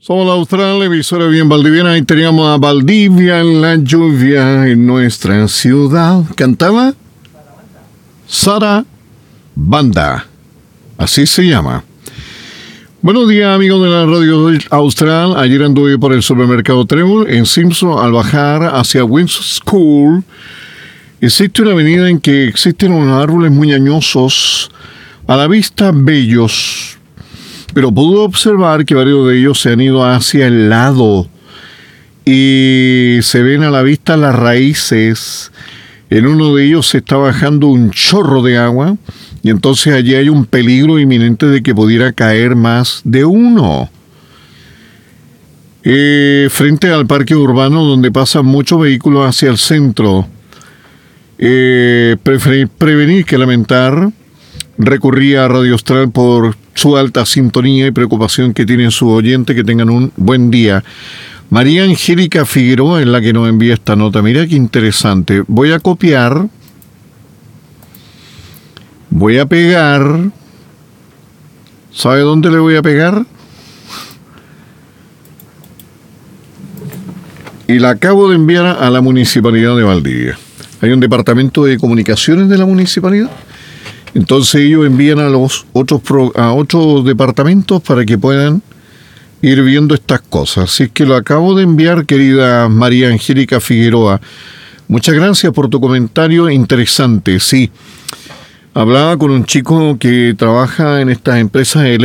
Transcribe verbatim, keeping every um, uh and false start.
Somos la Austral, emisora bien valdiviana, y teníamos a Valdivia en la lluvia en nuestra ciudad. ¿Cantaba? Sara Banda, así se llama. Buenos días, amigos de la Radio Austral. Ayer anduve por el supermercado Trébol en Simpson. Al bajar hacia Windsor School, existe una avenida en que existen unos árboles muy añosos, a la vista bellos, pero pude observar que varios de ellos se han ido hacia el lado y se ven a la vista las raíces. En uno de ellos se está bajando un chorro de agua y entonces allí hay un peligro inminente de que pudiera caer más de uno. Eh, frente al parque urbano donde pasan muchos vehículos hacia el centro, eh, preferir, prevenir que lamentar, recurrí a Radio Austral por su alta sintonía y preocupación que tienen sus oyentes. Que tengan un buen día. María Angélica Figueroa es la que nos envía esta nota. Mira qué interesante. Voy a copiar, voy a pegar. ¿Sabe dónde le voy a pegar? Y la acabo de enviar a la Municipalidad de Valdivia. Hay un departamento de comunicaciones de la municipalidad. Entonces ellos envían a los otros pro, a otros departamentos para que puedan ir viendo estas cosas. Así que lo acabo de enviar, querida María Angélica Figueroa. Muchas gracias por tu comentario interesante. Sí, hablaba con un chico que trabaja en estas empresas